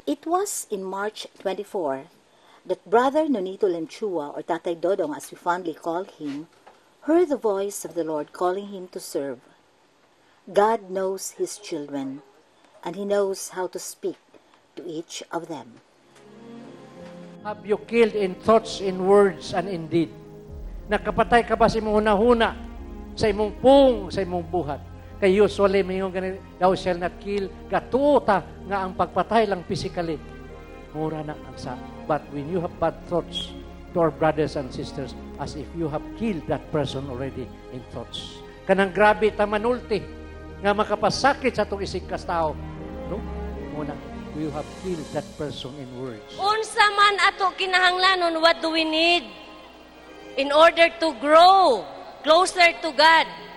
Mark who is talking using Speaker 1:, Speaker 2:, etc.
Speaker 1: It was in March 24 that Brother Nonito Lemchua, or Tatay Dodong as we fondly call him, heard the voice of the Lord calling him to serve. God knows His children, and He knows how to speak to each of them.
Speaker 2: Have you killed in thoughts, in words, and in deed? Nakapatay ka ba sa imong hunahuna, sa imong pung, sa imong buhat? Kay usually, mayroong ganito, thou shall not kill, katuta nga ang pagpatay lang physically. Mura na ang sa. But when you have bad thoughts to our brothers and sisters, as if you have killed that person already in thoughts. Kanang grabe ta manulti, nga makapasakit sa itong isig kas tao. No? Muna, you have killed that person in words.
Speaker 3: Unsa man ato kinahanglanon, what do we need in order to grow closer to God?